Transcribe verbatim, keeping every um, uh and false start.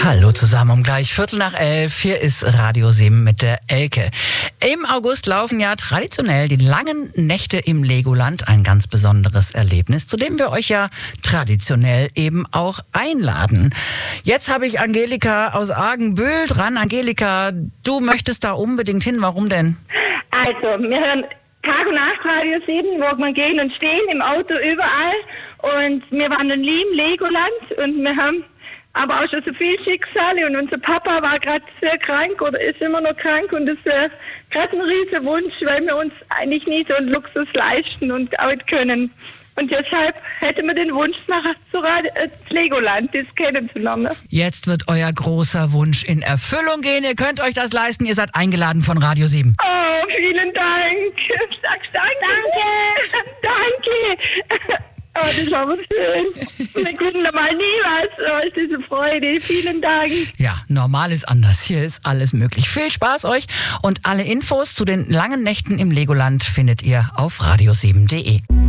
Hallo zusammen, um gleich Viertel nach elf. Hier ist Radio sieben mit der Elke. Im August laufen ja traditionell die langen Nächte im Legoland, ein ganz besonderes Erlebnis, zu dem wir euch ja traditionell eben auch einladen. Jetzt habe ich Angelika aus Argenbühl dran. Angelika, du möchtest da unbedingt hin. Warum denn? Also, wir hören Tag und Nacht Radio sieben, wo wir gehen und stehen, im Auto, überall. Und wir waren in Liem, Legoland, und wir haben aber auch schon so viele Schicksale. Und unser Papa war gerade sehr krank oder ist immer noch krank. Und das wäre gerade ein riesen Wunsch, weil wir uns eigentlich nie so einen Luxus leisten und auch können. Und deshalb hätten wir den Wunsch, nach zu Radio, äh, Legoland, das kennenzulernen. Jetzt wird euer großer Wunsch in Erfüllung gehen. Ihr könnt euch das leisten. Ihr seid eingeladen von Radio sieben. Oh, vielen Dank. Sag's danke. Danke. Danke. Oh, das war aber schön. Wir gucken da mal nie was. Oh, ist diese Freude. Vielen Dank. Ja, normal ist anders. Hier ist alles möglich. Viel Spaß euch. Und alle Infos zu den langen Nächten im Legoland findet ihr auf radio sieben punkt de.